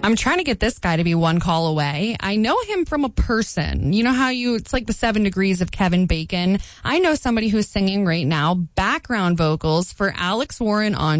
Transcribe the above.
I'm trying to get this guy to be one call away. I know him from a person. You know how it's like the 7 degrees of Kevin Bacon. I know somebody who's singing right now background vocals for Alex Warren on